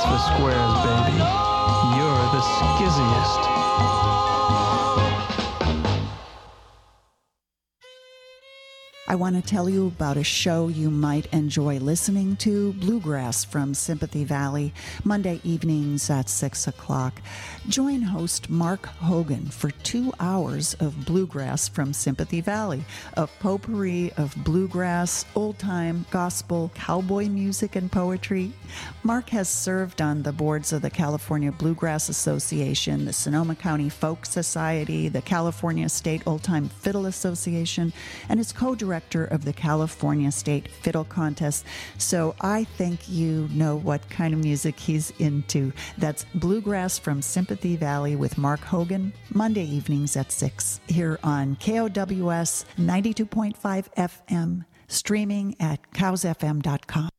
for squares, baby. You're the skizziest. I want to tell you about a show you might enjoy listening to, Bluegrass from Sympathy Valley, Monday evenings at 6 o'clock. Join host Mark Hogan for 2 hours of Bluegrass from Sympathy Valley, a potpourri of bluegrass, old-time, gospel, cowboy music, and poetry. Mark has served on the boards of the California Bluegrass Association, the Sonoma County Folk Society, the California State Old-Time Fiddle Association, and is co-director of the California State Fiddle Contest. So I think you know what kind of music he's into. That's Bluegrass from Sympathy Valley with Mark Hogan, Monday evenings at 6 here on KOWS 92.5 FM, streaming at cowsfm.com.